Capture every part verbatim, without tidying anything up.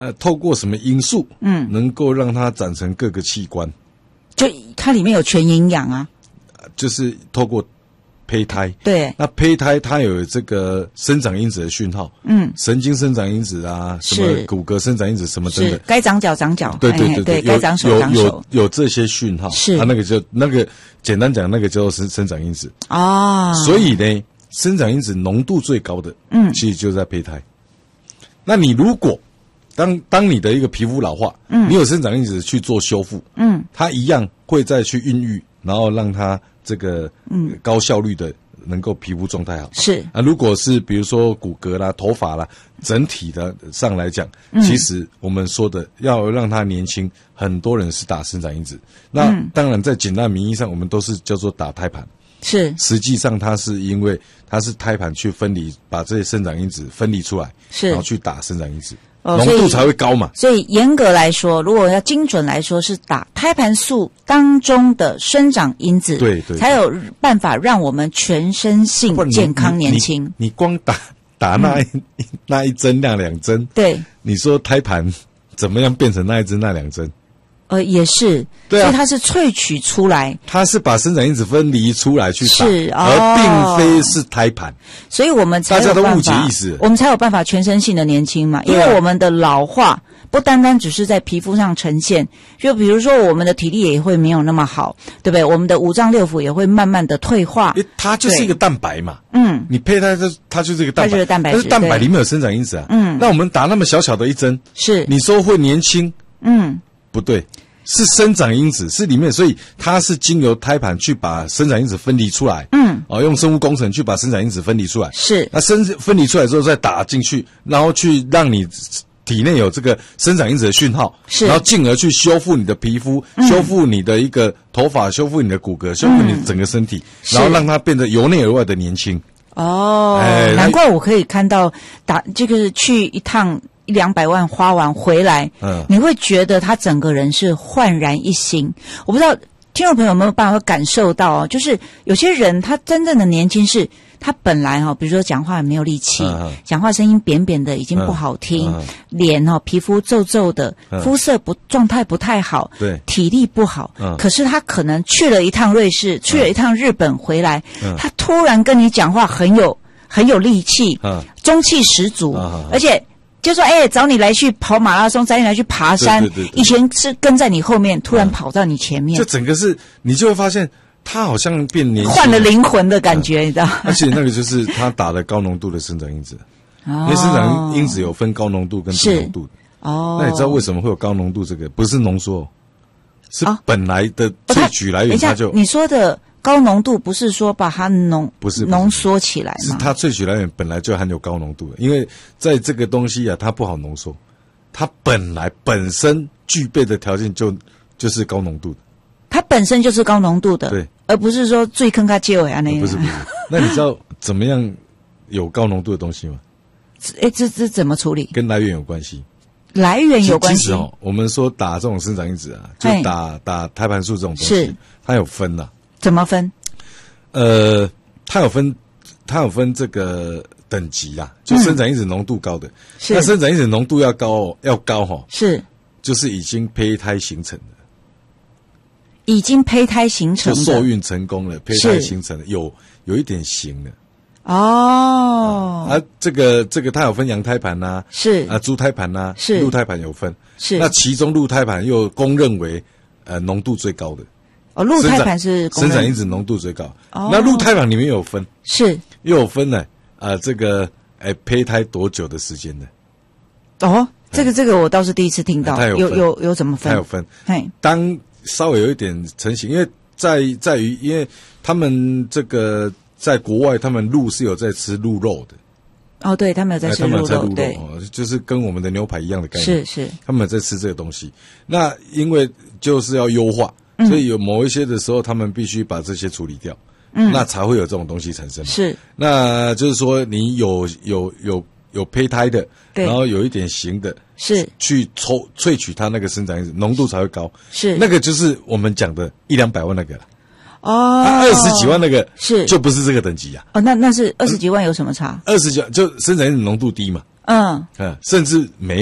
呃，透过什么因素，嗯，能够让它长成各个器官？ 就它里面有全营养啊， 就是透过胚胎， 对， 那胚胎它有这个生长因子的讯号，嗯，神经生长因子啊，什么骨骼生长因子什么等等， 该长脚长脚， 对对对对， 该长手长手， 有有有这些讯号， 是它那个就那个简单讲，那个叫做生生长因子啊， 所以呢，生长因子浓度最高的，嗯，其实就在胚胎。那你如果当当你的一个皮肤老化，嗯，你有生长因子去做修复，嗯，它一样会再去孕育，然后让它这个嗯高效率的能够皮肤状态好。 是啊，如果是比如说骨骼啦、头发啦，整体的上来讲，嗯、其实我们说的要让它年轻，很多人是打生长因子。那、嗯、当然在简单名义上，我们都是叫做打胎盘。 是， 实际上它是因为它是胎盘去分离，把这些生长因子分离出来， 是， 然后去打生长因子。浓、哦、度才会高嘛， 所以严格来说，如果要精准来说，是打胎盘素当中的生长因子， 对 对, 对， 才有办法让我们全身性健康年轻。 你, 你, 你光打打那一、嗯、那一针那两针， 对， 你说胎盘怎么样变成那一针那两针？ 呃，也是， 对啊， 所以它是萃取出来， 它是把生长因子分离出来去打， 是，哦、 而并非是胎盘， 所以我们才有办法， 大家都误解意思， 我们才有办法全身性的年轻嘛，因为我们的老化不单单只是在皮肤上呈现，就比如说我们的体力也会没有那么好，对不对？我们的五脏六腑也会慢慢的退化， 它就是一个蛋白嘛， 嗯， 你胚胎它它就是一个蛋白， 它就是蛋白质， 但是蛋白里面有生长因子啊，嗯，那我们打那么小小的一针， 是， 你说会年轻， 嗯， 不对。是生长因子是里面，所以它是经由胎盘去把生长因子分离出来，嗯，哦，用生物工程去把生长因子分离出来， 是， 那生分离出来之后再打进去，然后去让你体内有这个生长因子的讯号， 是， 然后进而去修复你的皮肤，嗯、修复你的一个头发，修复你的骨骼，修复你整个身体，嗯、然后让它变得由内而外的年轻。 哦，哎、难怪我可以看到打这个去一趟。一两百万花完回来，嗯，你会觉得他整个人是焕然一新。我不知道听众朋友有没有办法感受到哦，就是有些人他真正的年轻是他本来哈、哦，比如说讲话没有力气，嗯、讲话声音扁扁的，已经不好听，嗯、脸哦皮肤皱皱的，嗯、肤色不状态不太好， 对， 体力不好，嗯，可是他可能去了一趟瑞士，去了一趟日本回来，嗯、他突然跟你讲话很有很有力气，嗯，中气十足，嗯、而且。就说哎、欸，找你来去跑马拉松，找你来去爬山。 对对对对， 以前是跟在你后面，突然跑到你前面， 这、嗯、整个是你就会发现他好像变年轻， 换了灵魂的感觉，嗯、你知道？ 而且那个就是他打了高浓度的生长因子，哦、因为生长因子有分高浓度跟低浓度的。哦，那你知道为什么会有高浓度？这个不是浓缩，是本来的萃取来源，它就、 哦、你说的。高浓度不是说把它浓不是浓缩起来吗？ 是它萃取来源本来就含有高浓度的，因为在这个东西啊，它不好浓缩，它本来本身具备的条件就就是高浓度的， 它本身就是高浓度的， 对， 而不是说最坑它结尾啊那样。 不是不是，那你知道怎么样有高浓度的东西吗？ 哎，这这怎么处理？ 跟来源有关系。 来源有关系。 其实哦，我们说打这种生长因子啊，就打打胎盘素这种东西，它有分呐、啊。 怎么分？ 呃，它有分，它有分这个等级啊，就生长因子浓度高的。是、嗯。那生长因子浓度要高，要高哈、哦。是。就是已经胚胎形成的。 已经胚胎形成的。 就受孕成功了，胚胎形成了，有有一点形了。 哦。 啊，这个这个它有分羊胎盘呐、啊， 是。 啊，猪胎盘呐、啊， 是。 鹿胎盘有分。 是。 那其中鹿胎盘又公认为呃浓度最高的。 哦，鹿胎盘是生长因子浓度最高。哦，那鹿胎盘里面有分， 是又有分呢。呃，这个哎，胚胎多久的时间呢？ 哦，这个这个我倒是第一次听到，有有有有怎么分？ 它有分。嘿，当稍微有一点成型，因为在在于，因为他们这个在国外，他们鹿是有在吃鹿肉的。 哦，对，他们有在吃鹿肉， 他们有在鹿肉， 对， 就是跟我们的牛排一样的概是念。 是， 他们有在吃这个东西。那因为就是要优化。所以有某一些的时候，他们必须把这些处理掉，嗯，那才会有这种东西产生。 是， 那就是说你有有有有胚胎的，然后有一点形的， 是去抽萃取它那个生长因子浓度才会高。 是， 那个就是我们讲的一两百万那个了。 哦， 二十几万那个是就不是这个等级啊。 哦，那那是二十几万有什么差？ 二十几万就生长因子浓度低嘛。嗯，嗯，甚至没有嘛。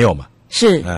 是。